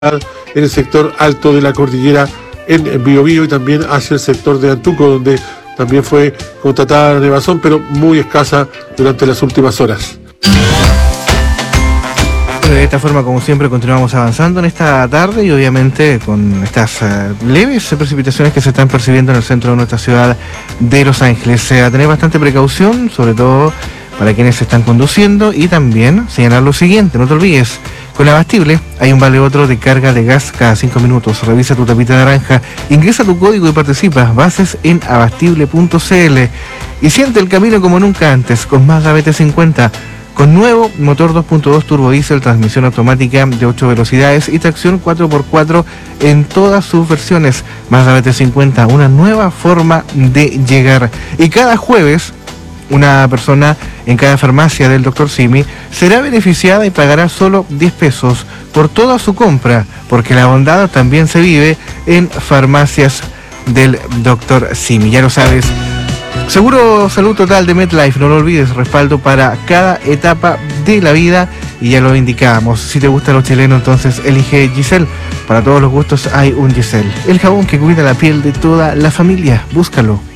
en el sector alto de la cordillera en Biobío y también hacia el sector de Antuco, donde también fue constatada nevazón, pero muy escasa durante las últimas horas. De esta forma, como siempre, continuamos avanzando en esta tarde y obviamente con estas leves precipitaciones que se están percibiendo en el centro de nuestra ciudad de Los Ángeles. A tener bastante precaución, sobre todo para quienes se están conduciendo, y también señalar lo siguiente: no te olvides, con Abastible hay un vale otro de carga de gas cada 5 minutos. Revisa tu tapita naranja, ingresa tu código y participa. Bases en abastible.cl y siente el camino como nunca antes con Mazda BT50. Con nuevo motor 2.2 turbo diesel, transmisión automática de 8 velocidades y tracción 4x4 en todas sus versiones. Mazda BT50, una nueva forma de llegar. Y cada jueves, una persona en cada farmacia del Dr. Simi será beneficiada y pagará solo 10 pesos por toda su compra, porque la bondad también se vive en farmacias del Dr. Simi. Ya lo sabes. Seguro Salud Total de MetLife, no lo olvides, respaldo para cada etapa de la vida, y ya lo indicábamos. Si te gusta lo chileno, entonces elige Giselle. Para todos los gustos hay un Giselle, el jabón que cuida la piel de toda la familia. Búscalo.